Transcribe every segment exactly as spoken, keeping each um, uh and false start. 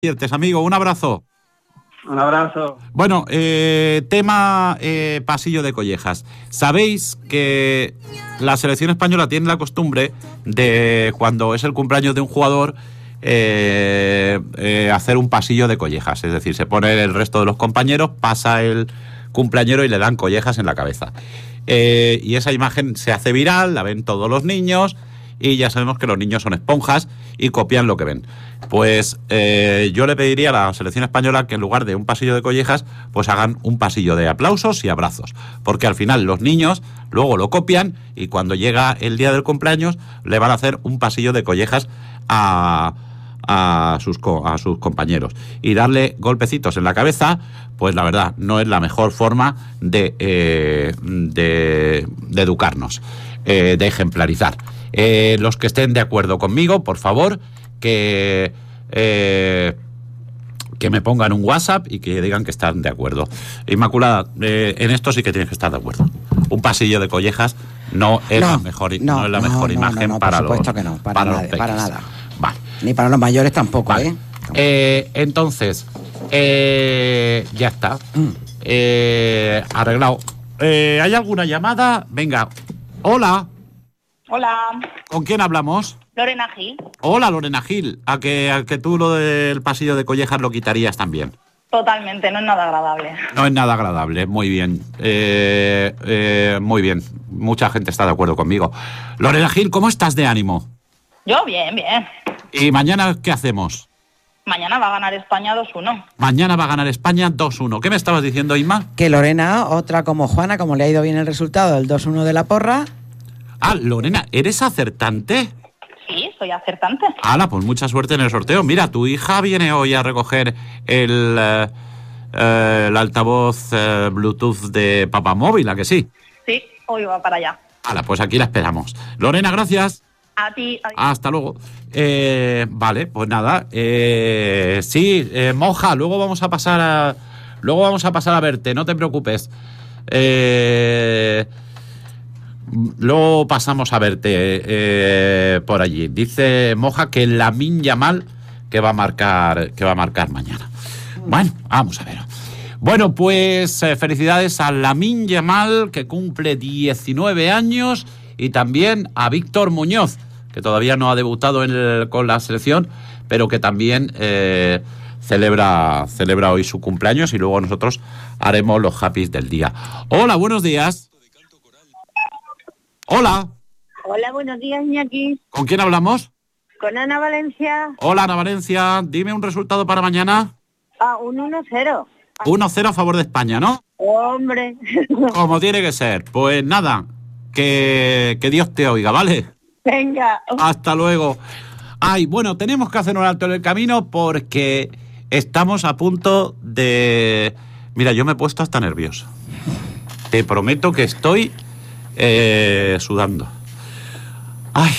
Amigo, un abrazo. Un abrazo. Bueno, eh, tema eh, pasillo de collejas. Sabéis que la selección española tiene la costumbre de, cuando es el cumpleaños de un jugador, eh, eh, hacer un pasillo de collejas. Es decir, se pone el resto de los compañeros, pasa el cumpleañero y le dan collejas en la cabeza. Eh, y esa imagen se hace viral, la ven todos los niños. Y ya sabemos que los niños son esponjas y copian lo que ven. Pues eh, yo le pediría a la selección española que en lugar de un pasillo de collejas, pues hagan un pasillo de aplausos y abrazos. Porque al final los niños luego lo copian y cuando llega el día del cumpleaños le van a hacer un pasillo de collejas a, a, sus, a sus compañeros. Y darle golpecitos en la cabeza, pues la verdad, no es la mejor forma de, eh, de, de educarnos, eh, de ejemplarizar. Eh, los que estén de acuerdo conmigo, por favor, que eh, que me pongan un WhatsApp y que digan que están de acuerdo. Inmaculada, eh, en esto sí que tienes que estar de acuerdo. Un pasillo de collejas no es no, la mejor, no, no es la no, mejor no, imagen no, no, para por supuesto los que no, para, para nada, los para peques. nada. Vale. Ni para los mayores tampoco, Vale. ¿eh? Eh, entonces, eh, ya está. Mm. Eh, arreglado. Eh, ¿Hay alguna llamada? Venga. Hola. Hola. ¿Con quién hablamos? Lorena Gil. Hola, Lorena Gil. A que, a que tú lo del pasillo de collejas lo quitarías también. Totalmente, no es nada agradable. No es nada agradable, muy bien. Eh, eh, muy bien. Mucha gente está de acuerdo conmigo. Lorena Gil, ¿cómo estás de ánimo? Yo bien, bien. ¿Y mañana qué hacemos? Mañana va a ganar España dos uno. Mañana va a ganar España dos uno. ¿Qué me estabas diciendo, Isma? Que Lorena, otra como Juana, como le ha ido bien el resultado del dos uno de la porra. Ah, Lorena, ¿eres acertante? Sí, soy acertante. Hala, pues mucha suerte en el sorteo. Mira, tu hija viene hoy a recoger el, eh, eh, el altavoz eh, Bluetooth de Papamóvil, ¿a que sí? Sí, hoy va para allá. Hala, pues aquí la esperamos. Lorena, gracias. A ti. Adiós. Hasta luego. Eh, vale, pues nada. Eh, sí, eh, Moja, luego vamos a pasar a. Luego vamos a pasar a verte, no te preocupes. Eh, luego pasamos a verte eh, por allí. Dice Moja que Lamine Yamal que va a marcar, que va a marcar mañana. Bueno, vamos a ver. Bueno, pues eh, felicidades a Lamine Yamal, que cumple diecinueve años, y también a Víctor Muñoz, que todavía no ha debutado en el, con la selección, pero que también eh, celebra, celebra hoy su cumpleaños, y luego nosotros haremos los happys del día. Hola, buenos días. Hola. Hola, buenos días, Iñaki. ¿Con quién hablamos? Con Ana Valencia. Hola, Ana Valencia. Dime un resultado para mañana. Ah, un uno cero. uno cero a favor de España, ¿no? Hombre. Como tiene que ser. Pues nada, que, que Dios te oiga, ¿vale? Venga. Hasta luego. Ay, bueno, tenemos que hacer un alto en el camino porque estamos a punto de... Mira, yo me he puesto hasta nervioso. Te prometo que estoy eh, sudando. Ay.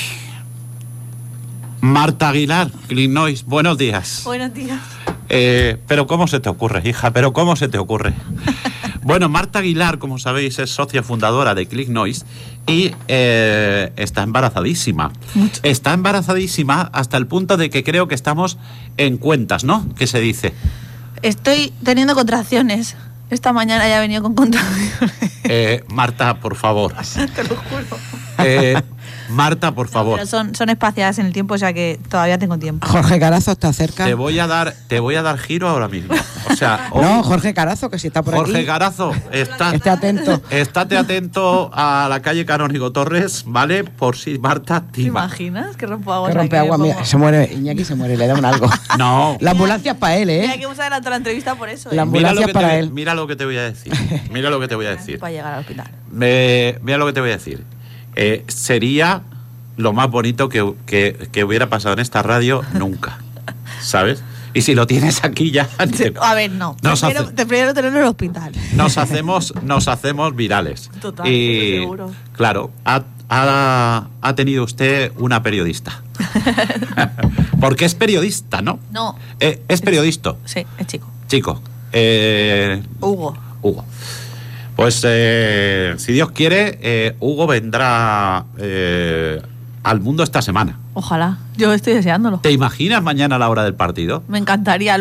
Marta Aguilar, Clicknoise, buenos días. Buenos días. Eh, pero ¿cómo se te ocurre, hija? ¿Pero cómo se te ocurre? Bueno, Marta Aguilar, como sabéis, es socia fundadora de Clicknoise y eh, está embarazadísima. Mucho. Está embarazadísima hasta el punto de que creo que estamos en cuentas, ¿no? ¿Qué se dice? Estoy teniendo contracciones. Esta mañana ya he venido con contracciones. Eh, Marta, por favor. Te lo juro. Eh, Marta, por favor. Pero son, son espaciadas en el tiempo, o sea que todavía tengo tiempo. Jorge Carazo está cerca. Te voy a dar, te voy a dar giro ahora mismo. O sea, hoy, No, Jorge Carazo, que si está por Jorge aquí. Carazo, está, Esté atento. estate atento a la calle Canónigo Torres, ¿vale? Por si Marta ¿Te tima. imaginas que rompo agua? Que rompe agua, mira, se muere, Iñaki se muere, le da un algo. No. La ambulancia es para él, Mira ¿eh? que hemos adelantado la entrevista por eso. ¿eh? La Mira lo, ambulancia que para te, él. mira lo que te voy a decir. Mira lo que te voy a decir. Para llegar al hospital. Me- mira lo que te voy a decir. Eh, sería lo más bonito que, que, que hubiera pasado en esta radio nunca. ¿Sabes? Y si lo tienes aquí ya... te- A ver, no. Nos Prefiero, hace- te prefiero tenerlo en el hospital. nos hacemos nos hacemos virales. Total, y seguro. claro, ha, ha, ha tenido usted una periodista. Porque es periodista, ¿no? No. Eh, es periodista. Sí, es chico. Chico. Eh, Hugo. Hugo. Pues eh, si Dios quiere, eh, Hugo vendrá eh, al mundo esta semana. Ojalá. Yo estoy deseándolo. ¿Te imaginas mañana a la hora del partido? Me encantaría.